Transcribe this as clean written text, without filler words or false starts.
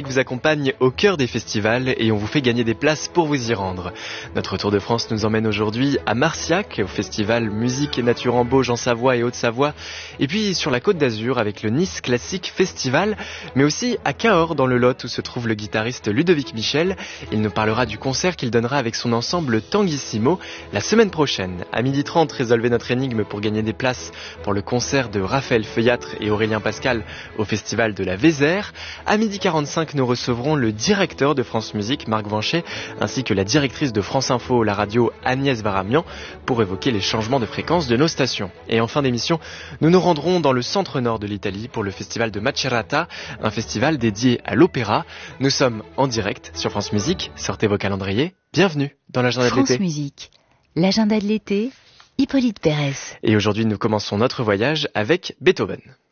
vous accompagne au cœur des festivals et on vous fait gagner des places pour vous y rendre. Notre Tour de France nous emmène aujourd'hui à Marciac, au festival Musique et Nature en Bauge en Savoie et Haute-Savoie, et puis sur la Côte d'Azur avec le Nice Classic Festival, mais aussi à Cahors dans le Lot où se trouve le guitariste Ludovic Michel. Il nous parlera du concert qu'il donnera avec son ensemble Tanguissimo la semaine prochaine. À 12h30, résolvez notre énigme pour gagner des places pour le concert de Raphaël Feuillatre et Aurélien Pascal au festival de la Vézère. À 12h45, nous recevrons le directeur de France Musique, Marc Vanchet, ainsi que la directrice de France Info, la radio, Agnès Varamian, pour évoquer les changements de fréquence de nos stations. Et en fin d'émission, nous nous rendrons dans le centre-nord de l'Italie pour le festival de Macerata, un festival dédié à l'opéra. Nous sommes en direct sur France Musique. Sortez vos calendriers. Bienvenue dans l'agenda de l'été. France Musique, l'agenda de l'été, Hippolyte Pérez. Et aujourd'hui, nous commençons notre voyage avec Beethoven.